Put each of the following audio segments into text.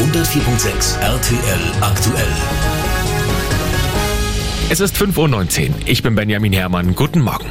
104.6 RTL aktuell. Es ist 5:19 Uhr. Ich bin Benjamin Herrmann. Guten Morgen.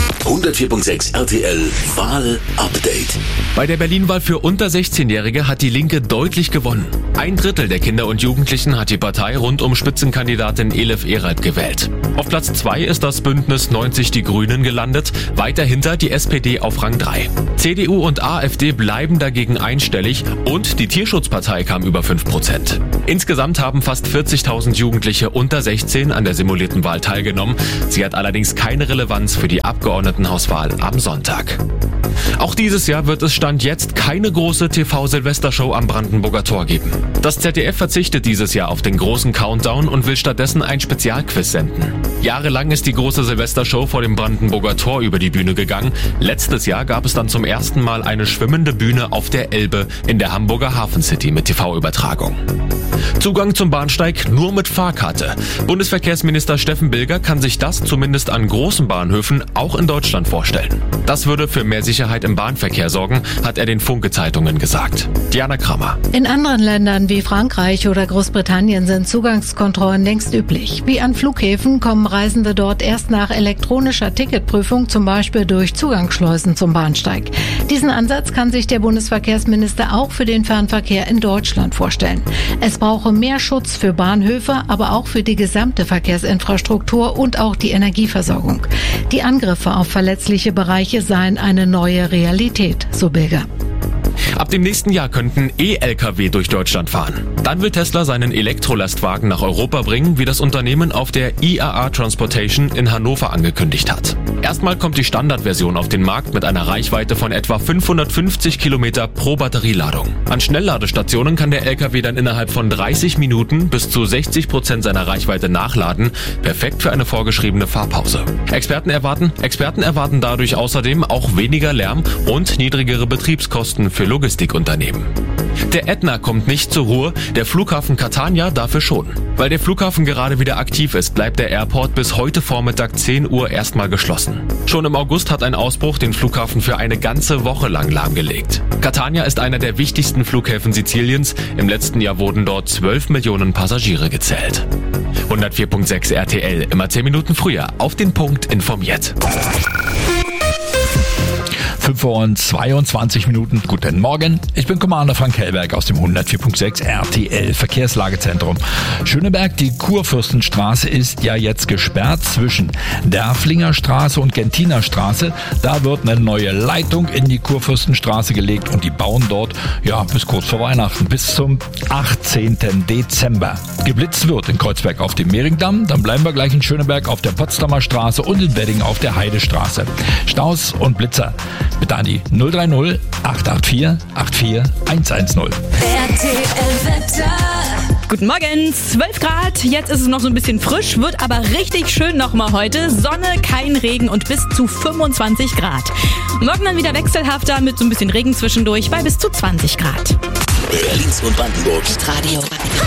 104.6 RTL Wahl-Update. Bei der Berlin-Wahl für unter 16-Jährige hat die Linke deutlich gewonnen. 1/3 der Kinder und Jugendlichen hat die Partei rund um Spitzenkandidatin Elif Eralt gewählt. Auf Platz 2 ist das Bündnis 90 Die Grünen gelandet, weiter hinter die SPD auf Rang 3. CDU und AfD bleiben dagegen einstellig und die Tierschutzpartei kam über 5%. Insgesamt haben fast 40.000 Jugendliche unter 16 an der simulierten Wahl teilgenommen. Sie hat allerdings keine Relevanz für die Abgeordnetenhauswahl am Sonntag. Auch dieses Jahr wird es Stand jetzt keine große TV-Silvestershow am Brandenburger Tor geben. Das ZDF verzichtet dieses Jahr auf den großen Countdown und will stattdessen ein Spezialquiz senden. Jahrelang ist die große Silvestershow vor dem Brandenburger Tor über die Bühne gegangen. Letztes Jahr gab es dann zum ersten Mal eine schwimmende Bühne auf der Elbe in der Hamburger Hafen City mit TV-Übertragung. Zugang zum Bahnsteig nur mit Fahrkarte. Bundesverkehrsminister Steffen Bilger kann sich das zumindest an großen Bahnhöfen auch in Deutschland vorstellen. Das würde für mehr Sicherheit im Bahnverkehr sorgen, hat er den Funke-Zeitungen gesagt. Diana Kramer. In anderen Ländern wie Frankreich oder Großbritannien sind Zugangskontrollen längst üblich. Wie an Flughäfen kommen Reisende dort erst nach elektronischer Ticketprüfung, zum Beispiel durch Zugangsschleusen zum Bahnsteig. Diesen Ansatz kann sich der Bundesverkehrsminister auch für den Fernverkehr in Deutschland vorstellen. Es brauche mehr Schutz für Bahnhöfe, aber auch für die gesamte Verkehrsinfrastruktur und auch die Energieversorgung. Die Angriffe auf verletzliche Bereiche seien eine neue Realität, so Bilger. Ab dem nächsten Jahr könnten E-Lkw durch Deutschland fahren. Dann will Tesla seinen Elektrolastwagen nach Europa bringen, wie das Unternehmen auf der IAA Transportation in Hannover angekündigt hat. Erstmal kommt die Standardversion auf den Markt mit einer Reichweite von etwa 550 Kilometer pro Batterieladung. An Schnellladestationen kann der Lkw dann innerhalb von 30 Minuten bis zu 60% seiner Reichweite nachladen. Perfekt für eine vorgeschriebene Fahrpause. Experten erwarten dadurch außerdem auch weniger Lärm und niedrigere Betriebskosten für Logistikunternehmen. Der Ätna kommt nicht zur Ruhe, der Flughafen Catania dafür schon. Weil der Flughafen gerade wieder aktiv ist, bleibt der Airport bis heute Vormittag 10 Uhr erstmal geschlossen. Schon im August hat ein Ausbruch den Flughafen für eine ganze Woche lang lahmgelegt. Catania ist einer der wichtigsten Flughäfen Siziliens. Im letzten Jahr wurden dort 12 Millionen Passagiere gezählt. 104.6 RTL, immer 10 Minuten früher, auf den Punkt informiert. 5:22 Uhr. Guten Morgen, ich bin Commander Frank Hellberg aus dem 104.6 RTL Verkehrslagezentrum. Schöneberg, die Kurfürstenstraße ist ja jetzt gesperrt zwischen Derflinger Straße und Gentiner Straße. Da wird eine neue Leitung in die Kurfürstenstraße gelegt und die bauen dort bis kurz vor Weihnachten, bis zum 18. Dezember. Geblitzt wird in Kreuzberg auf dem Mehringdamm, dann bleiben wir gleich in Schöneberg auf der Potsdamer Straße und in Wedding auf der Heidestraße. Staus und Blitzer bitte an die 030 884 84110. RTL-Wetter. Guten Morgen, 12 Grad, jetzt ist es noch so ein bisschen frisch, wird aber richtig schön nochmal heute. Sonne, kein Regen und bis zu 25 Grad. Morgen dann wieder wechselhafter mit so ein bisschen Regen zwischendurch bei bis zu 20 Grad. Berlins und Brandenburgs Radio.